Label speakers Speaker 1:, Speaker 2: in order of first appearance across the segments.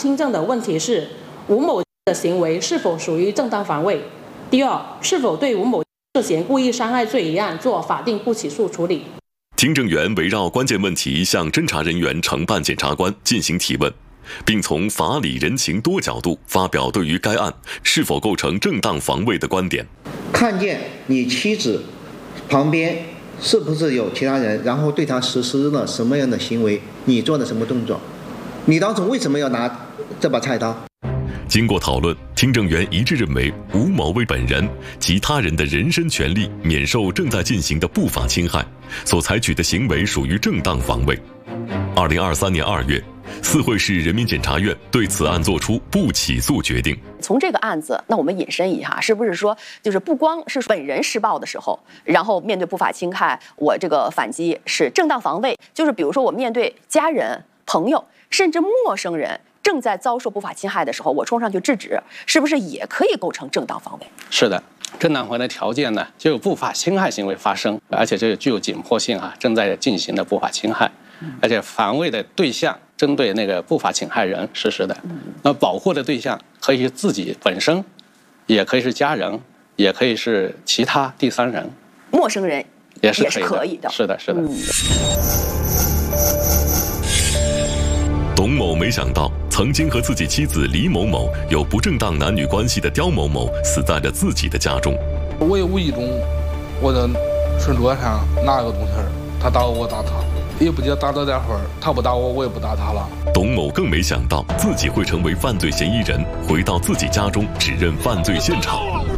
Speaker 1: 轻重的问题是吴某的行为是否属于正当防卫。第二，是否对吴某涉嫌故意伤害罪一案做法定不起诉处理。
Speaker 2: 听证员围绕关键问题向侦查人员承办检察官进行提问，并从法理人情多角度发表对于该案是否构成正当防卫的观点。
Speaker 3: 看见你妻子旁边是不是有其他人，然后对他实施了什么样的行为，你做的什么动作，你当初为什么要拿这把菜刀？
Speaker 2: 经过讨论，听证员一致认为吴某为本人及他人的人身权利免受正在进行的不法侵害，所采取的行为属于正当防卫。2023年2月，四惠市人民检察院对此案作出不起诉决定。
Speaker 4: 从这个案子，那我们引申一下，是不是说，就是不光是本人施暴的时候，然后面对不法侵害，我这个反击是正当防卫，就是比如说我面对家人、朋友，甚至陌生人正在遭受不法侵害的时候，我冲上去制止，是不是也可以构成正当防卫？是的。正当防卫的条件呢，就有不法侵害行为发生，而且这个具有紧迫性啊，正在进行的不法侵害，而且防卫的对象针对那个不法侵害人实施的，那保护的对象可以是自己本身，也可以是家人，也可以是其他第三人，陌生人也是可以的。是的，是的。
Speaker 2: 董某没想到，曾经和自己妻子李某某有不正当男女关系的刁某某死在了自己的家中。
Speaker 5: 我也无意中，我的顺桌上拿个东西，他打我打他，也不接打到点会儿，他不打我，我也不打他了。
Speaker 2: 董某更没想到自己会成为犯罪嫌疑人，回到自己家中指认犯罪现场。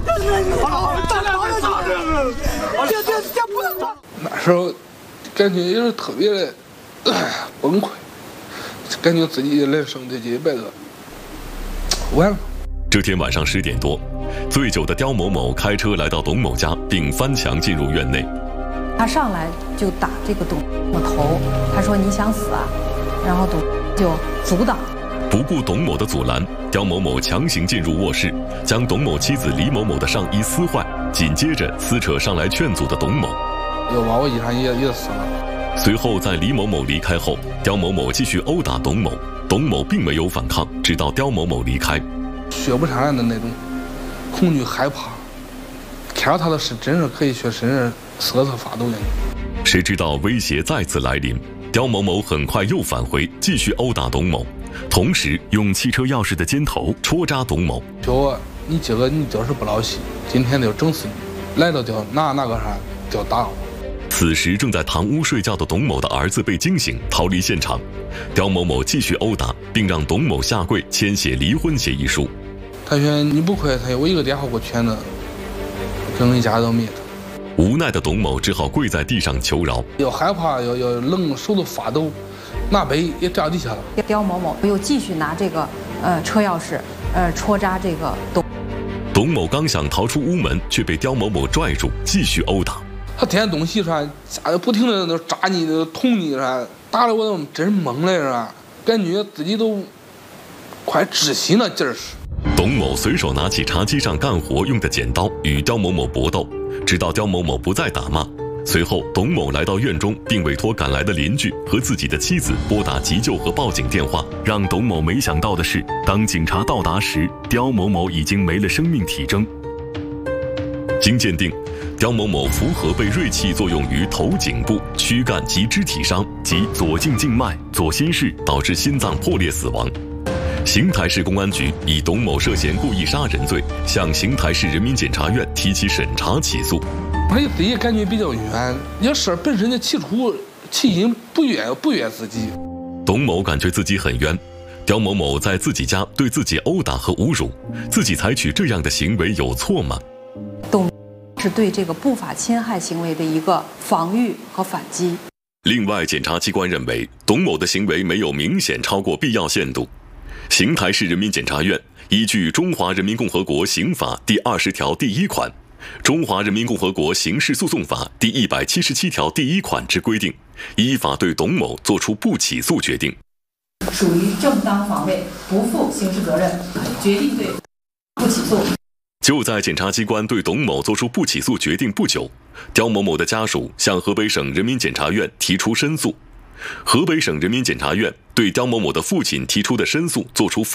Speaker 5: 那时候感觉也是特别的崩溃。感觉自己的人生这一辈子完了。
Speaker 2: 这天晚上10点多，醉酒的刁某某开车来到董某家，并翻墙进入院内。
Speaker 6: 他上来就打这个董某头，他说你想死啊？然后董就阻挡。
Speaker 2: 不顾董某的阻拦，刁某某强行进入卧室，将董某妻子李某某的上衣撕坏，紧接着撕扯上来劝阻的董某，
Speaker 5: 又把我衣裳也撕了。
Speaker 2: 随后，在李某某离开后，刁某某继续殴打董某，董某并没有反抗，直到刁某某离开。
Speaker 5: 血不上来的那种恐惧害怕，看到他的是真是可以说是瑟瑟发抖的。
Speaker 2: 谁知道威胁再次来临，刁某某很快又返回，继续殴打董某，同时用汽车钥匙的尖头戳扎董某。
Speaker 5: 说你这个你就是不老实，今天就整死你，来了就拿个啥就打我。
Speaker 2: 此时正在堂屋睡觉的董某的儿子被惊醒，逃离现场。刁某某继续殴打，并让董某下跪签写离婚协议书。
Speaker 5: 他说你不亏，他我一个电话给我全的，整个家都灭了。
Speaker 2: 无奈的董某只好跪在地上求饶，
Speaker 5: 又害怕又冷，手都发抖，拿杯也掉地下了。
Speaker 6: 刁某某又继续拿这个车钥匙戳扎这个
Speaker 2: 董某刚想逃出屋门，却被刁某某拽住，继续殴打。
Speaker 5: 他添东西是吧？不停的扎你、捅你是吧？打得我都真懵了是吧？感觉自己都快窒息了劲儿。
Speaker 2: 董某随手拿起茶几上干活用的剪刀与刁某某搏斗，直到刁某某不再打骂。随后，董某来到院中，并委托赶来的邻居和自己的妻子拨打急救和报警电话。让董某没想到的是，当警察到达时，刁某某已经没了生命体征。经鉴定，刁某某符合被锐器作用于头颈部、躯干及肢体伤及左颈静脉、左心室，导致心脏破裂死亡。邢台市公安局以董某涉嫌故意杀人罪，向邢台市人民检察院提起审查起诉。
Speaker 5: 我自己感觉比较冤，这事儿本身的起初起因不怨自己。
Speaker 2: 董某感觉自己很冤，刁某某在自己家对自己殴打和侮辱，自己采取这样的行为有错吗？
Speaker 6: 董是对这个不法侵害行为的一个防御和反击。
Speaker 2: 另外，检察机关认为董某的行为没有明显超过必要限度。邢台市人民检察院依据《中华人民共和国刑法》第20条第1款、《中华人民共和国刑事诉讼法》第177条第1款之规定，依法对董某作出不起诉决定。
Speaker 6: 属于正当防卫，不负刑事责任，决定对不起诉。
Speaker 2: 就在检察机关对董某作出不起诉决定不久，刁某某的家属向河北省人民检察院提出申诉。河北省人民检察院对刁某某的父亲提出的申诉作出